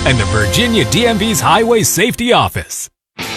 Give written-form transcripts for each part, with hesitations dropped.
and the Virginia DMV's Highway Safety Office.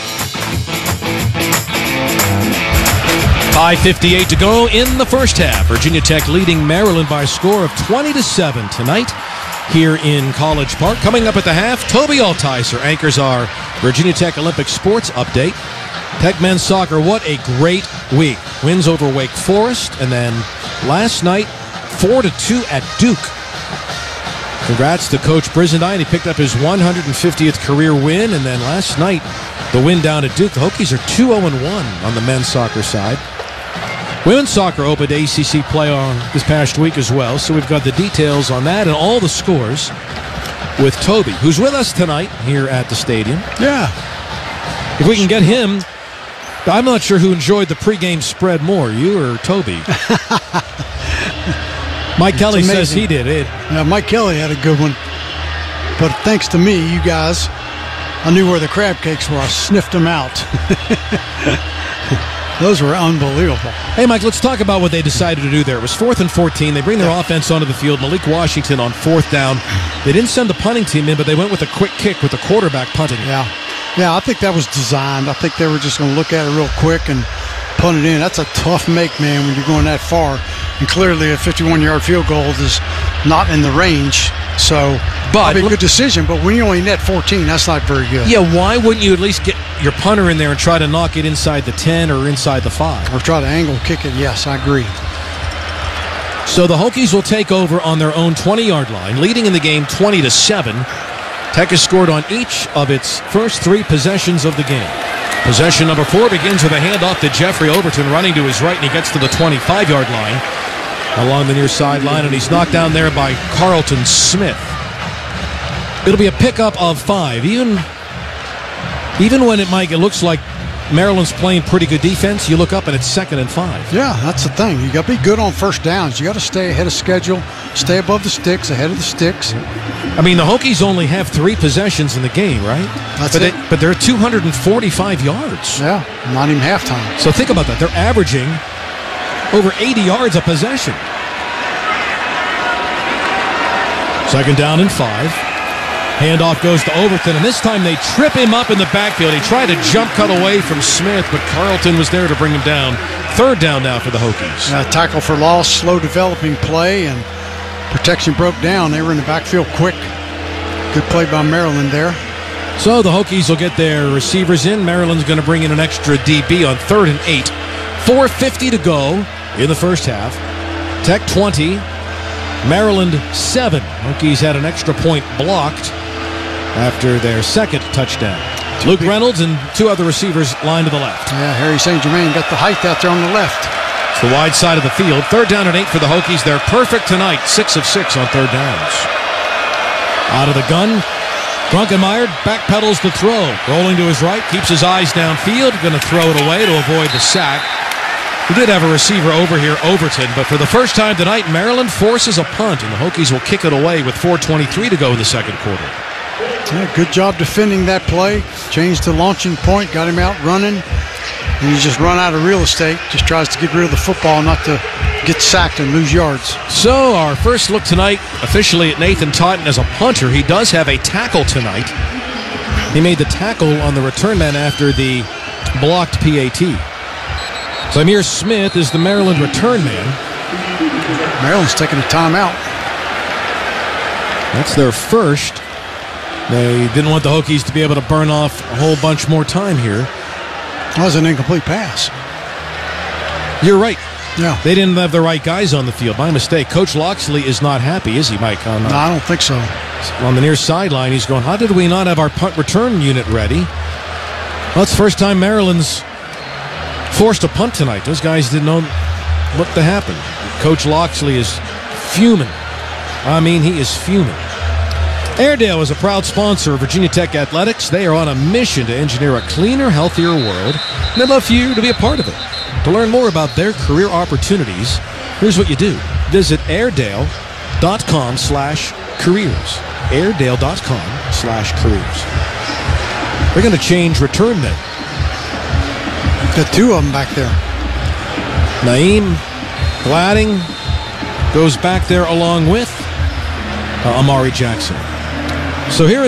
5:58 to go in the first half. Virginia Tech leading Maryland by a score of 20-7 tonight here in College Park. Coming up at the half, Toby Altizer anchors our Virginia Tech Olympic Sports Update. Tech men's soccer, what a great week. Wins over Wake Forest, and then last night, 4-2 at Duke. Congrats to Coach Brizendine. He picked up his 150th career win, and then last night, the win down at Duke. The Hokies are 2-0-1 on the men's soccer side. Women's soccer opened ACC play on this past week as well, so we've got the details on that and all the scores with Toby, who's with us tonight here at the stadium. Yeah. If we can get him, I'm not sure who enjoyed the pregame spread more, you or Toby. Mike Kelly says he did it. Yeah, Mike Kelly had a good one. But thanks to me, you guys, I knew where the crab cakes were. I sniffed them out. Those were unbelievable. Hey, Mike, let's talk about what they decided to do there. It was 4th and 14. They bring their offense onto the field. Malik Washington on 4th down. They didn't send the punting team in, but they went with a quick kick with the quarterback punting. Yeah, I think that was designed. I think they were just going to look at it real quick and punt it in. That's a tough make, man, when you're going that far. And clearly a 51-yard field goal is not in the range. So, probably a good decision, but when you only net 14, that's not very good. Yeah, why wouldn't you at least get your punter in there and try to knock it inside the 10 or inside the 5? Or try to angle kick it, yes, I agree. So the Hokies will take over on their own 20-yard line, leading in the game 20-7. Tech has scored on each of its first 3 possessions of the game. Possession number 4 begins with a handoff to Jeffrey Overton, running to his right, and he gets to the 25-yard line along the near sideline, and he's knocked down there by Carlton Smith. It'll be a pickup of 5. Even when it looks like Maryland's playing pretty good defense, you look up and it's 2nd and 5. Yeah, that's the thing. You got to be good on first downs. You got to stay ahead of schedule, stay above the sticks, ahead of the sticks. I mean, the Hokies only have 3 possessions in the game, right? That's it. But they're 245 yards. Yeah, not even halftime. So think about that. They're averaging over 80 yards a possession. 2nd down and 5. Handoff goes to Overton, and this time they trip him up in the backfield. He tried to jump cut away from Smith, but Carlton was there to bring him down. 3rd down now for the Hokies. Tackle for loss, slow developing play, and protection broke down. They were in the backfield quick. Good play by Maryland there. So the Hokies will get their receivers in. Maryland's going to bring in an extra DB on 3rd and 8. 4:50 to go in the first half. Tech 20, Maryland 7. Hokies had an extra point blocked after their 2nd touchdown. Luke Reynolds and 2 other receivers lined to the left. Yeah, Harry St. Germain got the height out there on the left. It's the wide side of the field. 3rd down and 8 for the Hokies. They're perfect tonight. 6 of 6 on 3rd downs. Out of the gun, Grunkenmeyer backpedals the throw. Rolling to his right, keeps his eyes downfield. Going to throw it away to avoid the sack. We did have a receiver over here, Overton, but for the first time tonight, Maryland forces a punt, and the Hokies will kick it away with 4:23 to go in the 2nd quarter. Yeah, good job defending that play. Changed the launching point, got him out running, and he just run out of real estate. Just tries to get rid of the football, not to get sacked and lose yards. So our first look tonight, officially at Nathan Totten as a punter. He does have a tackle tonight. He made the tackle on the return man after the blocked PAT. Zamir Smith is the Maryland return man. Maryland's taking a timeout. That's their first. They didn't want the Hokies to be able to burn off a whole bunch more time here. That was an incomplete pass. You're right. Yeah. They didn't have the right guys on the field. My mistake. Coach Loxley is not happy, is he, Mike? No, I don't think so. On the near sideline, he's going, how did we not have our punt return unit ready? Well, it's the first time Maryland's forced a punt tonight. Those guys didn't know what to happen. Coach Loxley is fuming. I mean, he is fuming. Airedale is a proud sponsor of Virginia Tech Athletics. They are on a mission to engineer a cleaner, healthier world, and they'd love for you to be a part of it. To learn more about their career opportunities, here's what you do. Visit airedale.com/careers. airedale.com/careers. They're going to change return men. Got 2 of them back there. Naeem Gladding goes back there along with Amari Jackson. So here is